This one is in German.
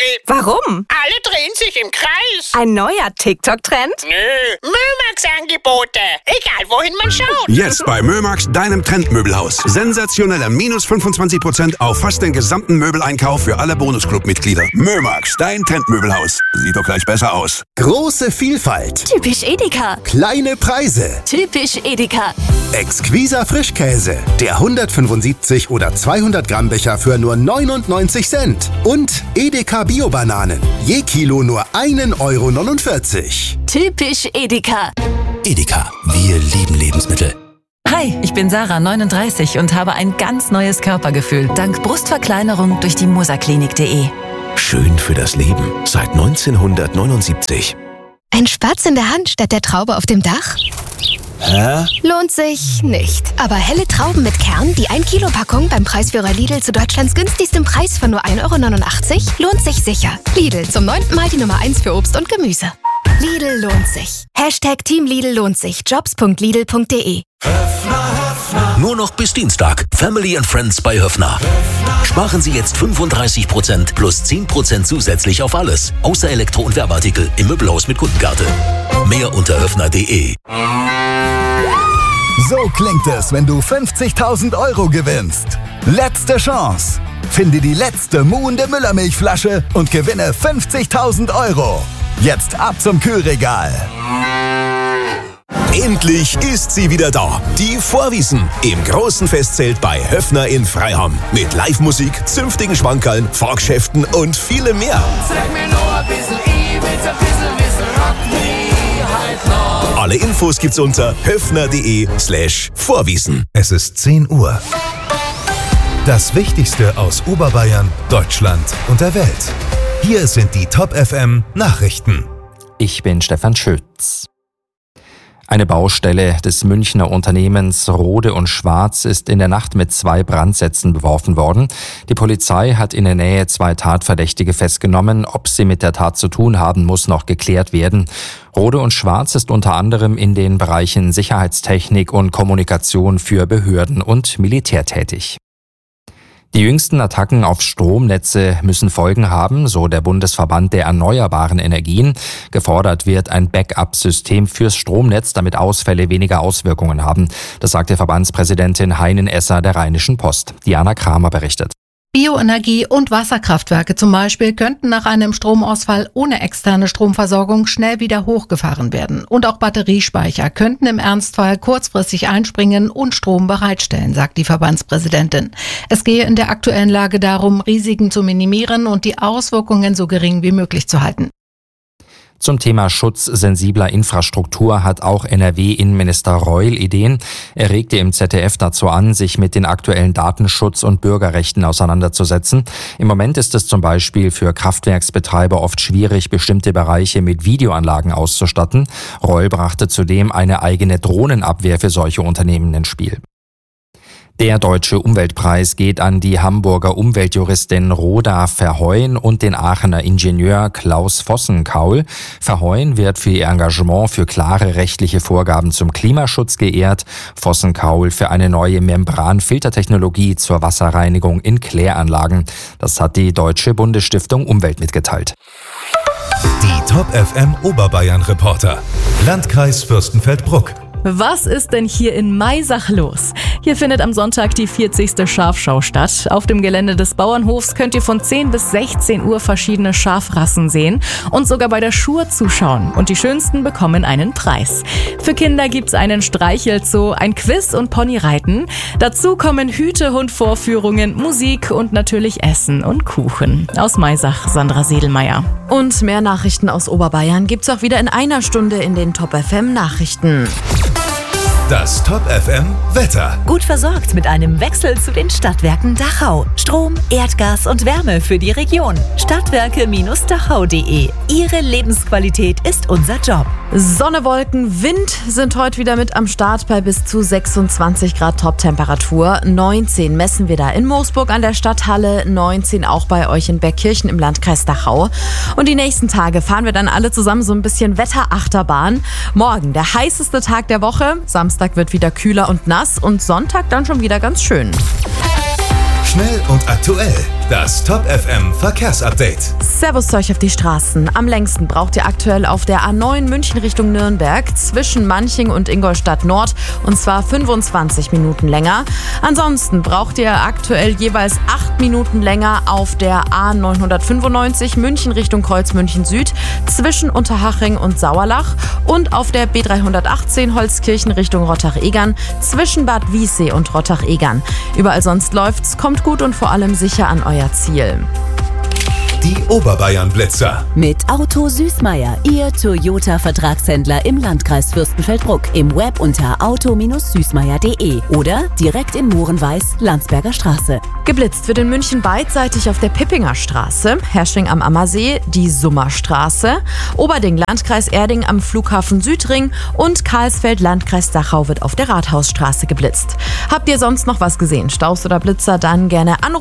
Warum? Alle drehen sich im Kreis. Ein neuer TikTok-Trend? Nö, Mömax-Angebote. Egal, wohin man schaut. Jetzt bei Mömax, deinem Trendmöbelhaus. Sensationelle minus 25% auf fast den gesamten Möbeleinkauf für alle Bonusclub-Mitglieder. Mömax, dein Trendmöbelhaus. Sieht doch gleich besser aus. Große Vielfalt. Typisch Edeka. Kleine Preise. Typisch Edeka. Exquiser Frischkäse. Der 175 oder 200 Gramm Becher für nur 99 Cent. Und Edeka Bio-Bananen. Je Kilo nur 1,49 €. Typisch Edeka. Edeka, wir lieben Lebensmittel. Hi, ich bin Sarah, 39 und habe ein ganz neues Körpergefühl dank Brustverkleinerung durch die musaklinik.de. Schön für das Leben seit 1979. Ein Spatz in der Hand statt der Traube auf dem Dach? Hä? Lohnt sich nicht. Aber helle Trauben mit Kern, die 1-Kilo-Packung beim Preisführer Lidl zu Deutschlands günstigstem Preis von nur 1,89 € lohnt sich sicher. Lidl, zum 9. Mal die Nummer 1 für Obst und Gemüse. Lidl lohnt sich. #Team Lidl lohnt sich. Jobs.lidl.de. Nur noch bis Dienstag. Family and Friends bei Höffner. Sparen Sie jetzt 35% plus 10% zusätzlich auf alles. Außer Elektro- und Werbeartikel im Möbelhaus mit Kundenkarte. Mehr unter höffner.de. So klingt es, wenn du 50.000 € gewinnst. Letzte Chance. Finde die letzte muhende Müllermilchflasche und gewinne 50.000 €. Jetzt ab zum Kühlregal. Endlich ist sie wieder da. Die Vorwiesen im großen Festzelt bei Höffner in Freiham. Mit Live-Musik, zünftigen Schmankerln, Fahrgeschäften und vielem mehr. Sag mir noch ein bisschen, ich will's ein bisschen wissen, rock mich halt noch. Alle Infos gibt's unter höffner.de/Vorwiesen. Es ist 10 Uhr. Das Wichtigste aus Oberbayern, Deutschland und der Welt. Hier sind die Top FM Nachrichten. Ich bin Stefan Schütz. Eine Baustelle des Münchner Unternehmens Rohde und Schwarz ist in der Nacht mit 2 Brandsätzen beworfen worden. Die Polizei hat in der Nähe 2 Tatverdächtige festgenommen. Ob sie mit der Tat zu tun haben, muss noch geklärt werden. Rohde und Schwarz ist unter anderem in den Bereichen Sicherheitstechnik und Kommunikation für Behörden und Militär tätig. Die jüngsten Attacken auf Stromnetze müssen Folgen haben, so der Bundesverband der erneuerbaren Energien. Gefordert wird ein Backup-System fürs Stromnetz, damit Ausfälle weniger Auswirkungen haben. Das sagte Verbandspräsidentin Heinen-Esser der Rheinischen Post. Diana Kramer berichtet. Bioenergie- und Wasserkraftwerke zum Beispiel könnten nach einem Stromausfall ohne externe Stromversorgung schnell wieder hochgefahren werden. Und auch Batteriespeicher könnten im Ernstfall kurzfristig einspringen und Strom bereitstellen, sagt die Verbandspräsidentin. Es gehe in der aktuellen Lage darum, Risiken zu minimieren und die Auswirkungen so gering wie möglich zu halten. Zum Thema Schutz sensibler Infrastruktur hat auch NRW-Innenminister Reul Ideen. Er regte im ZDF dazu an, sich mit den aktuellen Datenschutz- und Bürgerrechten auseinanderzusetzen. Im Moment ist es zum Beispiel für Kraftwerksbetreiber oft schwierig, bestimmte Bereiche mit Videoanlagen auszustatten. Reul brachte zudem eine eigene Drohnenabwehr für solche Unternehmen ins Spiel. Der Deutsche Umweltpreis geht an die Hamburger Umweltjuristin Rhoda Verheuen und den Aachener Ingenieur Klaus Vossenkaul. Verheuen wird für ihr Engagement für klare rechtliche Vorgaben zum Klimaschutz geehrt, Vossenkaul für eine neue Membranfiltertechnologie zur Wasserreinigung in Kläranlagen. Das hat die Deutsche Bundesstiftung Umwelt mitgeteilt. Die Top FM Oberbayern Reporter. Landkreis Fürstenfeldbruck. Was ist denn hier in Maisach los? Hier findet am Sonntag die 40. Schafschau statt. Auf dem Gelände des Bauernhofs könnt ihr von 10 bis 16 Uhr verschiedene Schafrassen sehen und sogar bei der Schur zuschauen. Und die Schönsten bekommen einen Preis. Für Kinder gibt's einen Streichelzoo, ein Quiz und Ponyreiten. Dazu kommen Hütehund-Vorführungen, Musik und natürlich Essen und Kuchen. Aus Maisach, Sandra Sedelmeier. Und mehr Nachrichten aus Oberbayern gibt's auch wieder in einer Stunde in den Top FM Nachrichten. Das Top FM Wetter. Gut versorgt mit einem Wechsel zu den Stadtwerken Dachau. Strom, Erdgas und Wärme für die Region. Stadtwerke-dachau.de. Ihre Lebensqualität ist unser Job. Sonne, Wolken, Wind sind heute wieder mit am Start bei bis zu 26 Grad Top-Temperatur. 19 messen wir da in Moosburg an der Stadthalle, 19 auch bei euch in Bergkirchen im Landkreis Dachau. Und die nächsten Tage fahren wir dann alle zusammen so ein bisschen Wetterachterbahn. Morgen der heißeste Tag der Woche. Samstag wird wieder kühler und nass und Sonntag dann schon wieder ganz schön. Schnell und aktuell. Das Top FM Verkehrsupdate. Servus zu euch auf die Straßen. Am längsten braucht ihr aktuell auf der A9 München Richtung Nürnberg zwischen Manching und Ingolstadt Nord, und zwar 25 Minuten länger. Ansonsten braucht ihr aktuell jeweils 8 Minuten länger auf der A995 München Richtung Kreuzmünchen Süd zwischen Unterhaching und Sauerlach und auf der B318 Holzkirchen Richtung Rottach-Egern zwischen Bad Wiessee und Rottach-Egern. Überall sonst läuft's, kommt gut und vor allem sicher an euer Ziel. Die Oberbayern-Blitzer. Mit Auto Süßmeier, Ihr Toyota-Vertragshändler im Landkreis Fürstenfeldbruck. Im Web unter auto-süßmeier.de oder direkt in Mohrenweiß, Landsberger Straße. Geblitzt wird in München beidseitig auf der Pippinger Straße, Hersching am Ammersee, die Summerstraße, Oberding Landkreis Erding am Flughafen Südring und Karlsfeld Landkreis Dachau wird auf der Rathausstraße geblitzt. Habt ihr sonst noch was gesehen? Staus oder Blitzer? Dann gerne anrufen.